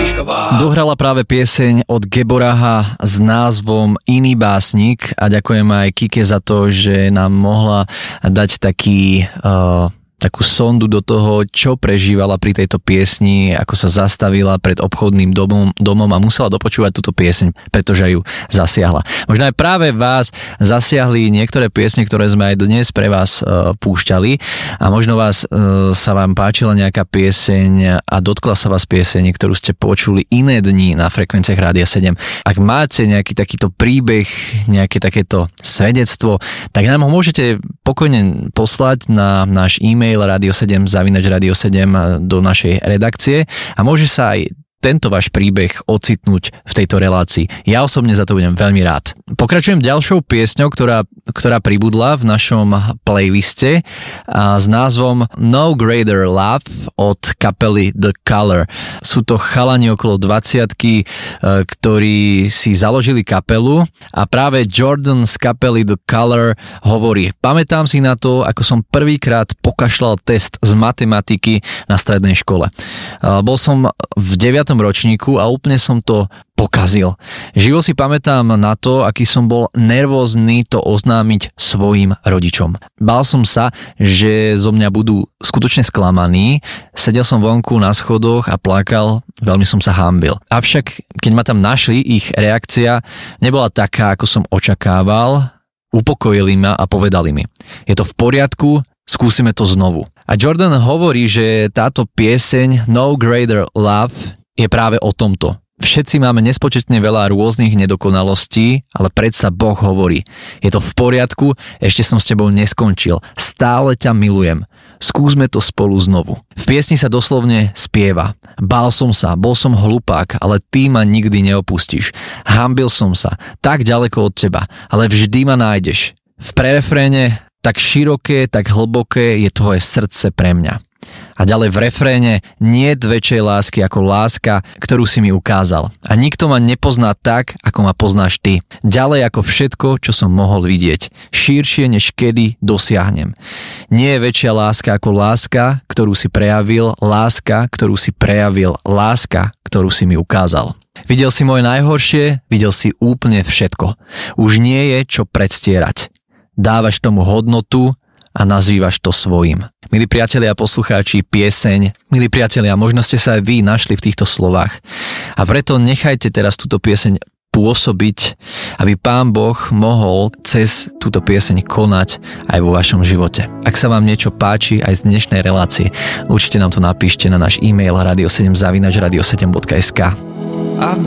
Dohrala práve pieseň od Geboraha s názvom Iný básnik a ďakujem aj Kike za to, že nám mohla dať takú sondu do toho, čo prežívala pri tejto piesni, ako sa zastavila pred obchodným domom a musela dopočúvať túto pieseň, pretože ju zasiahla. Možno aj práve vás zasiahli niektoré piesne, ktoré sme aj dnes pre vás púšťali a možno sa vám páčila nejaká pieseň a dotkla sa vás pieseň, ktorú ste počuli iné dni na frekvenciách Rádia 7. Ak máte nejaký takýto príbeh, nejaké takéto svedectvo, tak nám ho môžete pokojne poslať na náš e-mail radio7@radio7 do našej redakcie a môže sa aj tento váš príbeh ocitnúť v tejto relácii. Ja osobne za to budem veľmi rád. Pokračujem ďalšou piesňou, ktorá pribudla v našom playliste s názvom No Greater Love od kapely The Color. Sú to chalani okolo 20-ky, ktorí si založili kapelu a práve Jordan z kapely The Color hovorí: pamätám si na to, ako som prvýkrát pokašľal test z matematiky na strednej škole. Bol som v 9. ročníku a úplne som to pokazil. Živo si pamätám na to, aký som bol nervózny to oznámiť svojim rodičom. Bál som sa, že zo mňa budú skutočne sklamaní. Sedel som vonku na schodoch a plakal, veľmi som sa hanbil. Avšak, keď ma tam našli, ich reakcia nebola taká, ako som očakával. Upokojili ma a povedali mi: je to v poriadku, skúsime to znovu. A Jordan hovorí, že táto pieseň No Greater Love je práve o tomto. Všetci máme nespočetne veľa rôznych nedokonalostí, ale predsa Boh hovorí: je to v poriadku, ešte som s tebou neskončil, stále ťa milujem. Skúsme to spolu znovu. V piesni sa doslovne spieva: bál som sa, bol som hlupák, ale ty ma nikdy neopustíš. Hanbil som sa, tak ďaleko od teba, ale vždy ma nájdeš. V prerefréne: tak široké, tak hlboké je tvoje srdce pre mňa. A ďalej v refréne: niet väčšej lásky ako láska, ktorú si mi ukázal. A nikto ma nepozná tak, ako ma poznáš ty. Ďalej ako všetko, čo som mohol vidieť. Širšie, než kedy dosiahnem. Nie je väčšia láska ako láska, ktorú si prejavil, láska, ktorú si prejavil, láska, ktorú si mi ukázal. Videl si moje najhoršie, videl si úplne všetko. Už nie je čo predstierať. Dávaš tomu hodnotu a nazývaš to svojím. Milí priatelia a poslucháči, pieseň, milí priatelia, možno ste sa aj vy našli v týchto slovách. A preto nechajte teraz túto pieseň pôsobiť, aby Pán Boh mohol cez túto pieseň konať aj vo vašom živote. Ak sa vám niečo páči aj z dnešnej relácie, určite nám to napíšte na náš e-mail radio7@radio7.sk. I've